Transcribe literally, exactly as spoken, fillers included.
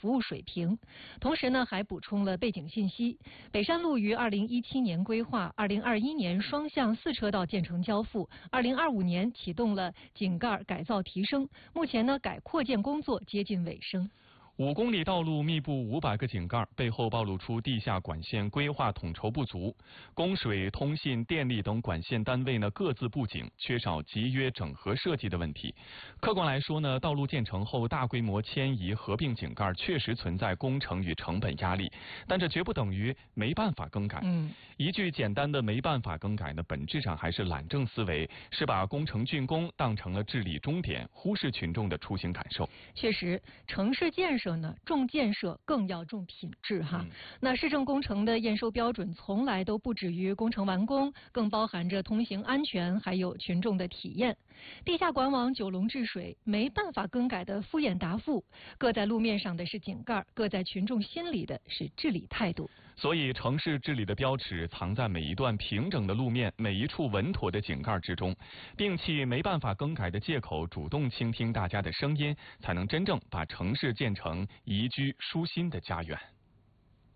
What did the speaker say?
服务水平。同时呢，还补充了背景信息：北山路于二零一七年规划，二零二一年双向四车道建成交付，二零二五年启动了井盖改造提升，目前呢改扩建工作接近尾声。 五公里道路密布五百个井盖，背后暴露出地下管线规划统筹不足，供水、通信、电力等管线单位呢各自布井，缺少集约整合设计的问题。客观来说呢，道路建成后大规模迁移合并井盖确实存在工程与成本压力，但这绝不等于没办法更改。 嗯， 一句简单的没办法更改呢，本质上还是懒政思维，是把工程竣工当成了治理终点，忽视群众的出行感受。 确实，城市建设呢，重建设更要重品质哈。嗯、那市政工程的验收标准从来都不止于工程完工，更包含着通行安全，还有群众的体验。地下管网九龙治水，没办法更改的敷衍答复，搁在路面上的是井盖，搁在群众心里的是治理态度。 所以，城市治理的标尺藏在每一段平整的路面，每一处稳妥的井盖之中。摒弃没办法更改的借口，主动倾听大家的声音，才能真正把城市建成宜居舒心的家园。